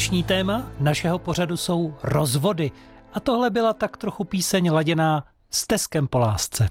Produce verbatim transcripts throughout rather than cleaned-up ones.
Dnešní téma našeho pořadu jsou rozvody. A tohle byla tak trochu píseň laděná s Teskem po lásce.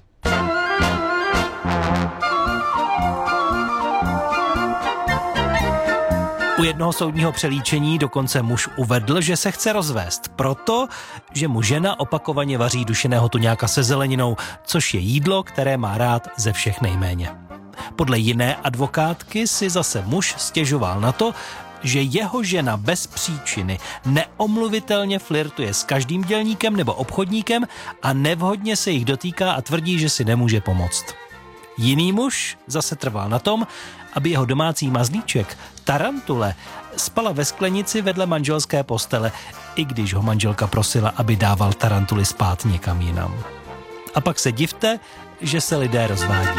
U jednoho soudního přelíčení dokonce muž uvedl, že se chce rozvést proto, že mu žena opakovaně vaří dušeného tuňáka se zeleninou, což je jídlo, které má rád ze všech nejméně. Podle jiné advokátky si zase muž stěžoval na to, že jeho žena bez příčiny neomluvitelně flirtuje s každým dělníkem nebo obchodníkem a nevhodně se jich dotýká a tvrdí, že si nemůže pomoct. Jiný muž zase trval na tom, aby jeho domácí mazlíček, tarantule, spala ve sklenici vedle manželské postele, i když ho manželka prosila, aby dával tarantuly spát někam jinam. A pak se divte, že se lidé rozvádí.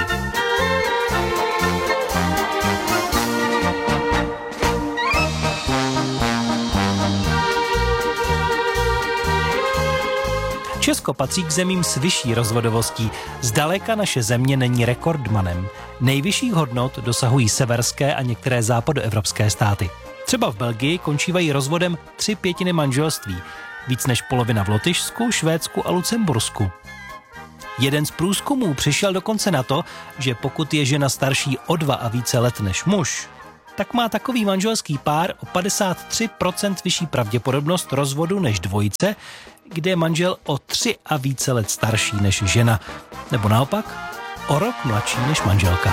Česko patří k zemím s vyšší rozvodovostí. Zdaleka naše země není rekordmanem. Nejvyšších hodnot dosahují severské a některé západoevropské státy. Třeba v Belgii končívají rozvodem tři pětiny manželství. Víc než polovina v Lotyšsku, Švédsku a Lucembursku. Jeden z průzkumů přišel dokonce na to, že pokud je žena starší o dva a více let než muž, tak má takový manželský pár o padesát tři procent vyšší pravděpodobnost rozvodu než dvojice, kde je manžel o tři a více let starší než žena. Nebo naopak, o rok mladší než manželka.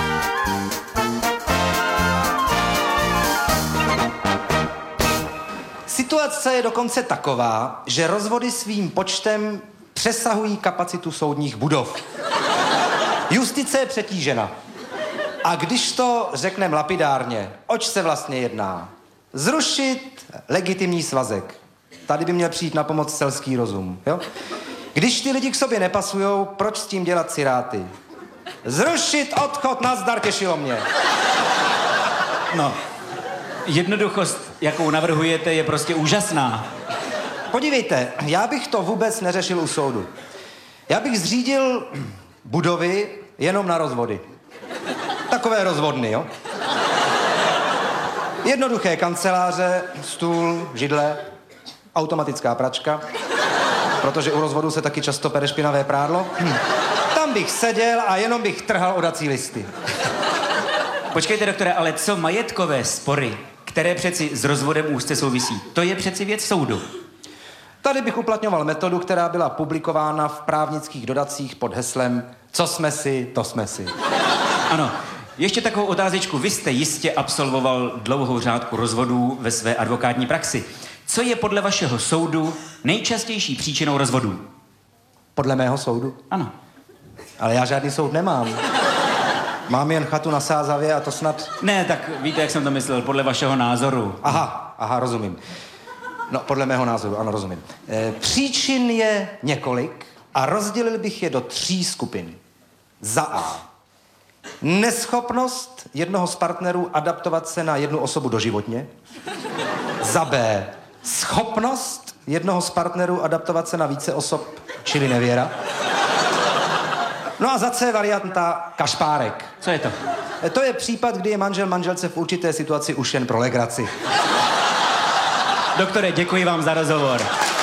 Situace je dokonce taková, že rozvody svým počtem přesahují kapacitu soudních budov. Justice je přetížena. A když to řekneme lapidárně, oč se vlastně jedná? Zrušit legitimní svazek. Tady by měl přijít na pomoc selský rozum, jo? Když ty lidi k sobě nepasujou, proč s tím dělat ciráty? Zrušit odchod, nazdar, těšilo mě. No, jednoduchost, jakou navrhujete, je prostě úžasná. Podívejte, já bych to vůbec neřešil u soudu. Já bych zřídil budovy jenom na rozvody. Takové rozvodny, jo? Jednoduché kanceláře, stůl, židle, automatická pračka, protože u rozvodu se taky často pere špinavé prádlo. Hm. Tam bych seděl a jenom bych trhal odací listy. Počkejte, doktore, ale co majetkové spory, které přeci s rozvodem úzce souvisí, to je přeci věc soudu. Tady bych uplatňoval metodu, která byla publikována v právnických dodacích pod heslem Co jsme si, to jsme si. Ano, ještě takovou otázečku. Vy jste jistě absolvoval dlouhou řádku rozvodů ve své advokátní praxi. Co je podle vašeho soudu nejčastější příčinou rozvodů? Podle mého soudu? Ano. Ale já žádný soud nemám. Mám jen chatu na Sázavě a to snad... Ne, tak víte, jak jsem to myslel, podle vašeho názoru. Aha, aha, rozumím. No, podle mého názoru, ano, rozumím. E, příčin je několik a rozdělil bych je do tří skupin. Za A. Neschopnost jednoho z partnerů adaptovat se na jednu osobu doživotně. Za B. Schopnost jednoho z partnerů adaptovat se na více osob, čili nevěra. No a za C varianta kašpárek. Co je to? E, to je případ, kdy je manžel manželce v určité situaci už jen pro legraci. Doktore, děkuji vám za rozhovor.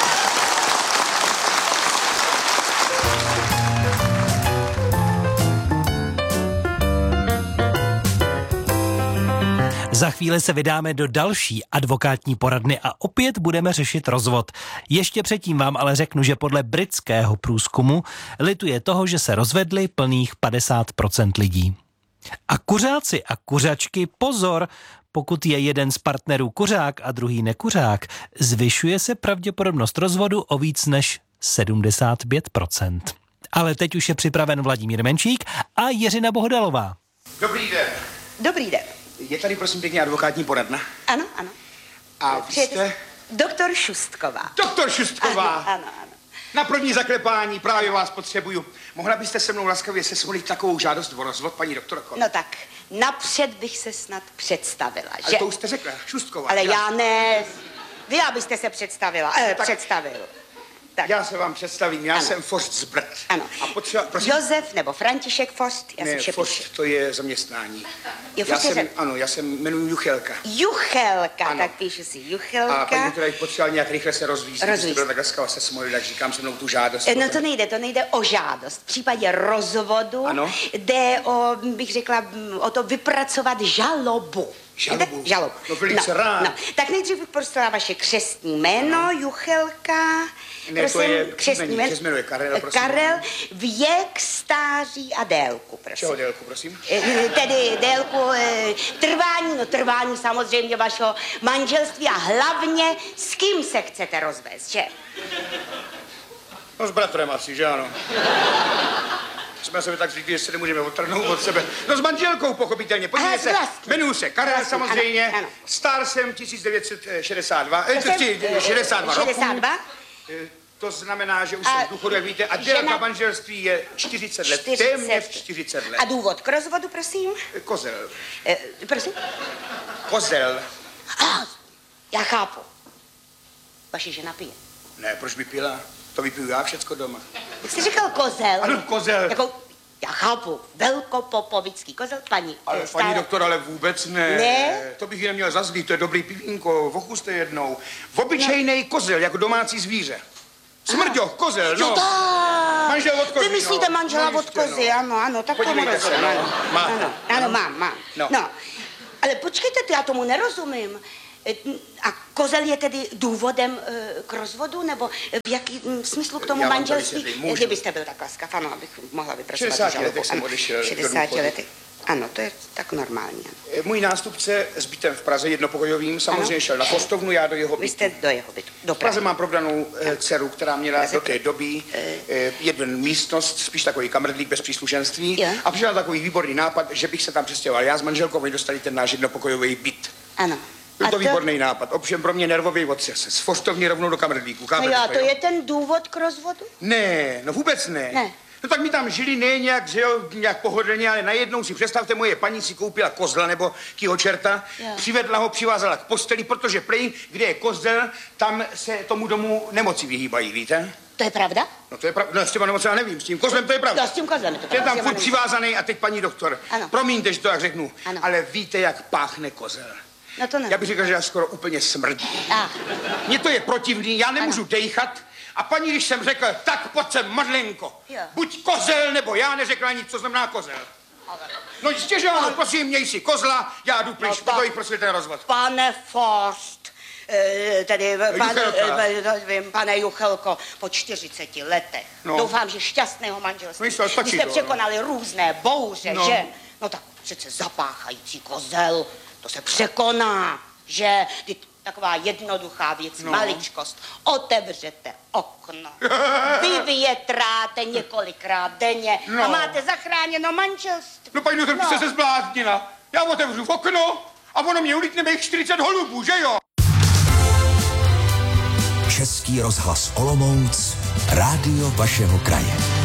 Za chvíli se vydáme do další advokátní poradny a opět budeme řešit rozvod. Ještě předtím vám ale řeknu, že podle britského průzkumu lituje toho, že se rozvedli plných padesát procent lidí. A kuřáci a kuřačky, pozor, pokud je jeden z partnerů kuřák a druhý nekuřák, zvyšuje se pravděpodobnost rozvodu o víc než sedmdesát pět procent. Ale teď už je připraven Vladimír Menšík a Jiřina Bohdalová. Dobrý den. Dobrý den. Je tady prosím pěkně advokátní poradna? Ano, ano. A vy jste? Doktor Šustková. Doktor Šustková. Ano, ano, ano. Na první zaklepání právě vás potřebuju. Mohla byste se mnou laskavě sesvolit takovou žádost o rozvod, paní doktorko? No tak, napřed bych se snad představila, Ale že? to už jste řekla, Šustková. Ale já ne. Vy, abyste se představila, eh, tak... představil. Tak. Já se vám představím, já Ano. jsem Forst z Brd. Ano. A potřeba, prosím, Josef nebo František Forst, já ne, jsem vše Forst, píšu. to je zaměstnání. Jo, já Forst je jsem, zem- ano, já se jmenuji Juchelka. Juchelka, Ano. tak píšu si A Juchelka. paní doktora, bych potřeboval nějak rychle se rozvízt. Rozvízt. Když jste byl tak laskavá se smolil, tak říkám se mnou tu žádost. Eh, No potom. to nejde, to nejde o žádost. V případě rozvodu Ano. jde o, bych řekla, m, o to vypracovat žalobu. Žalobu? Jde? Žalobu. No, velice rád. No. Tak nejdřív bych prostala vaše křestní jméno, Juchelka. Ne, to je příjmení, že se jmenuje Karel, prosím. Karel, věk, stáří a délku, prosím. Čeho délku, prosím? Eh, Tedy délku eh, trvání, no trvání samozřejmě vašeho manželství a hlavně s kým se chcete rozvést, že? No s bratrem asi, že ano. Jsme se tak zvykli, že se nemůžeme odtrhnout od sebe. No s manželkou, pochopitelně. Podívejte Aha, se, s vlastní. jmenuji se Karel Vlastní, samozřejmě, ano, ano. star jsem tisíc devět set šedesát dva, eh, Prosím, ti- eh, šedesát dva roků. šedesát dva? Eh, To znamená, že už A jsem v důchodu, jak víte, a žena- délka manželství je čtyřicet let, téměř čtyřicet let. A důvod k rozvodu, prosím? Kozel, Eh, prosím? kozel. Ah, já chápu. Vaše žena pije. Ne, proč by pila? To vypiju já všecko doma. Jak jsi říkal kozel? Ano, kozel. Jako, já chápu, velkopopovický kozel, paní. Ale eh, paní stále- doktor, ale vůbec ne. Ne? To bych ji neměl zazlít, to je dobrý pivínko, vochuste jednou. Obyčejnej kozel, jako domácí zvíře. Smrďoch, kozel, Jo, no. tak. Manžel od kozy, Vy myslíte no. manžela No, od jistě, kozy, no. ano, ano, tak tomu Podívejte se, rozumím. no. Ano, Máte. ano, ano, mám, mám. No. No. Ale počkejte, to já tomu nerozumím. E, A kozel je tedy důvodem e, k rozvodu, nebo v jaký m, smyslu k tomu Já vám to manželství? vysvětlím, můžu. Kdybyste byl tak laskav, ano, abych mohla vypracovat šedesáti žalobu. letech jsem Ano, odešel do šedesáti důchodu. lety. Ano, to je tak normální. ano. Eh, Můj nástupce s bytem v Praze, jednopokojovým, samozřejmě Ano. šel na Postovnu, já do jeho Vy bytu. jste do jeho bytu, do V Praze Prahy. mám probranou eh, dceru, která měla Praze- do té doby eh, jeden místnost, spíš takový kamrdlík bez příslušenství. Jo. A přišel takový výborný nápad, že bych se tam přestěhoval. Já s manželkou, oni dostali ten náš jednopokojový byt. Ano. Byl A to výborný nápad, ovšem pro mě nervový otřes. Z Fostovny rovnou do kamrdlíku. No Chápete jo, to jo? je ten důvod k rozvodu? Ne, no vůbec ne. Ne. No tak mi tam žili ne nějak, že jo, nějak pohodlně, ale najednou si představte, moje paní si koupila kozla nebo kýho čerta, Jo. přivedla ho, přivázala k posteli, protože prej, kde je kozel, tam se tomu domu nemoci vyhýbají, víte? To je pravda? No to je pravda, no s těma nemoci já nevím, s tím kozlem to je pravda. No, s tím kozlem je to To je pravda, tam s těma furt nemoci. přivázaný a teď paní doktor, Ano. promiňte, že to tak řeknu, Ano. ale víte, jak páchne kozel. No to ne. Já bych řekl, že já skoro úplně smrdí. Ah. Mně to je protivný, já nemůžu dejchat. A paní, když jsem řekl, tak pojď sem, Madlenko. Jo. Buď kozel, nebo já neřekla nic, co znamená kozel. No jistě, že ano, prosím, měj si kozla, já jdu pryč, No no, tak- to jí prosím ten rozvod. Pane Forst, eh, tedy pan, Juchelka. eh, vím, pane Juchelko, po čtyřiceti letech. No. Doufám, že šťastného manželství. No jistě, ale stačí Vy jste to, překonali různé bouře, No. že? No tak přece zapáchající kozel, to se překoná, že? Ty, taková jednoduchá věc, No. maličkost. Otevřete okno, vyvětráte několikrát denně No. a máte zachráněno manželství. No paní doktor, No. no. se zbláznila. Já otevřu v okno a ono mě ulítne mých čtyřicet holubů, že jo? Český rozhlas Olomouc, rádio vašeho kraje.